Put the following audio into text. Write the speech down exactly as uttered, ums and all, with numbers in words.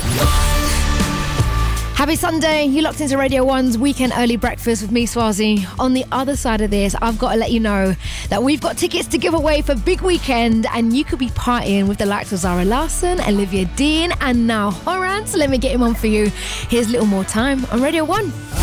Happy Sunday, you locked into Radio one's Weekend Early Breakfast with me, Swazi. On the other side of this, I've got to let you know that we've got tickets to give away for Big Weekend, and you could be partying with the likes of Zara Larsson, Olivia Dean, and now Horan. So let me get him on for you. Here's Little More Time on Radio one.